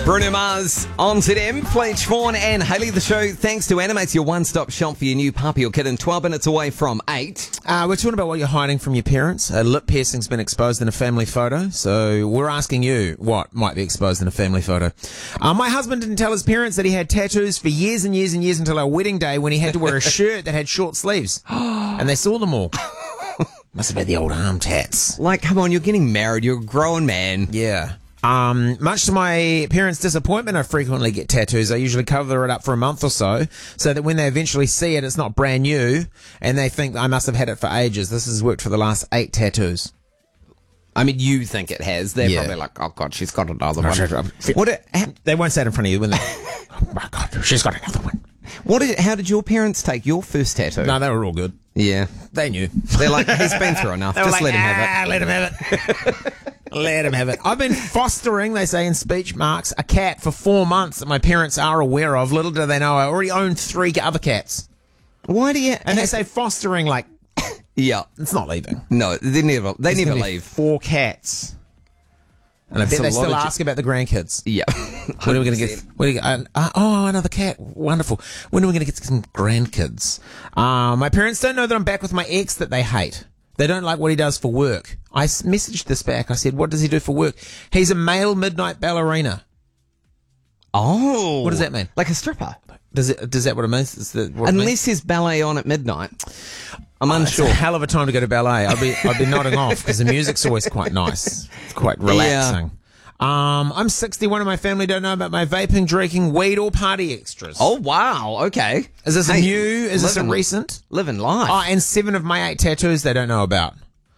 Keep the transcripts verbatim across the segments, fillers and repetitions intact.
Bruno Mars on Z M, Fletch Vaughan and Hayley the show. Thanks to Animates, your one-stop shop for your new puppy or kitten. twelve minutes away from eight. Uh, we're talking about what you're hiding from your parents. A lip piercing's been exposed in a family photo, so we're asking you what might be exposed in a family photo. Uh, my husband didn't tell his parents that he had tattoos for years and years and years until our wedding day when he had to wear a shirt that had short sleeves. And they saw them all. Must have been the old arm tats. Like, come on, you're getting married. You're a grown man. Yeah. Um, much to my parents' disappointment, I frequently get tattoos. I usually cover it up for a month or so, so that when they eventually see it, it's not brand new, and they think I must have had it for ages. This has worked for the last eight tattoos. I mean, you think it has. They're Yeah. probably like, oh, God, she's got another one. What? What? It, ha- They won't say it in front of you, will they? Oh my God, she's got another one. what did, how did your parents take your first tattoo? No, they were all good. Yeah. They knew. They're like, he's been through enough. They were Just like, let him ah, have it. let him have it. Let him have it. I've been fostering, they say in speech marks, a cat for four months that my parents are aware of. Little do they know I already own three other cats. Why do you... And they say fostering like Yeah. it's not leaving. No, they never, they There's never gonna be leave. Four cats. And I That's bet a they lot still of ask about the grandkids. Yeah. When are we going to get? When are we, uh, uh, oh, another cat. Wonderful. When are we going to get some grandkids? Uh, my parents don't know that I'm back with my ex that they hate. They don't like what he does for work. I s- messaged this back. I said, what does he do for work? He's a male midnight ballerina. Oh. What does that mean? Like a stripper. Does it? Does that what it means? Is that what it means? Unless there's ballet on at midnight. I'm It's unsure. a hell of a time to go to ballet. I'd be, I'd be nodding off because the music's always quite nice. It's quite relaxing. Um, I'm sixty-one and my family don't know about my vaping, drinking, weed or party extras. Oh, wow. Okay. Is this a Hey, new? Is this a living- recent? Living life. Oh, and seven of my eight tattoos they don't know about.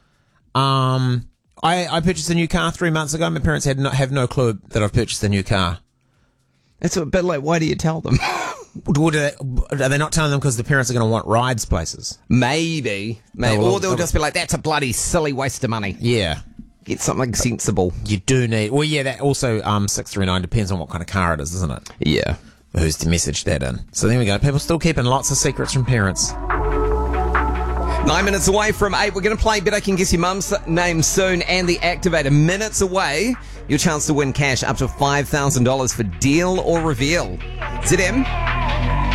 Um, I, I purchased a new car three months ago. My parents had no, have no clue that I've purchased a new car. It's a bit like, why do you tell them? Would they, are they not telling them because the parents are going to want rides places? Maybe. Maybe. Oh, well, or they'll well, just be like, that's a bloody silly waste of money. Yeah. Get something sensible. You do need... Well, yeah, that also, um, six three nine depends on what kind of car it is, isn't it? Yeah. Who's to message that in? So there we go. People still keeping lots of secrets from parents. Nine minutes away from eight. We're going to play Bet I Can Guess Your Mum's Name soon and the Activator. Minutes away, your chance to win cash up to five thousand dollars for Deal or Reveal. Z M.